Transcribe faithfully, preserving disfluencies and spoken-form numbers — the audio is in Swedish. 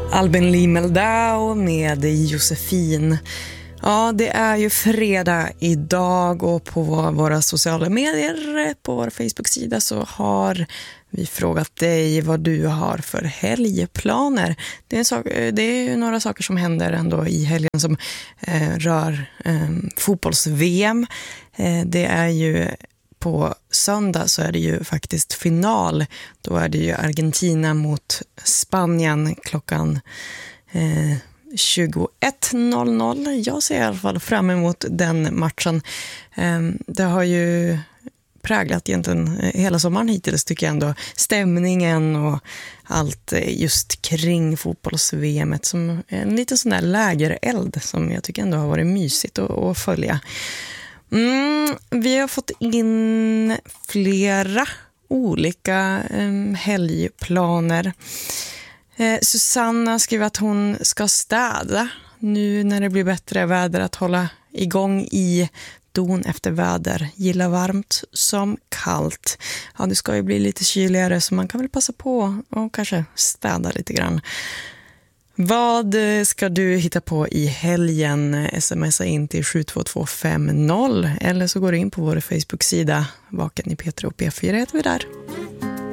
Albin Lee Meldau med Josefin. Ja, det är ju fredag idag och på våra sociala medier, på vår Facebook-sida så har vi frågat dig vad du har för helgplaner. Det är, en sak, det är ju några saker som händer ändå i helgen som eh, rör eh, fotbolls-V M. Eh, det är ju på söndag så är det ju faktiskt final. Då är det ju Argentina mot Spanien klockan eh, tjugoett noll noll. Jag ser i alla fall fram emot den matchen. Eh, det har ju präglat egentligen hela sommaren hittills tycker jag ändå. Stämningen och allt just kring fotbolls-V M som en liten sån där lägereld som jag tycker ändå har varit mysigt att, att följa. Mm, vi har fått in flera olika um, helgplaner. Eh, Susanna skriver att hon ska städa nu när det blir bättre väder, att hålla igång i don efter väder. Gilla varmt som kallt. Ja, det ska ju bli lite kyligare så man kan väl passa på och kanske städa lite grann. Vad ska du hitta på i helgen? Smsa in till sju två två fem noll eller så går du in på vår Facebook-sida Vaken i P tre och P fyra heter vi där.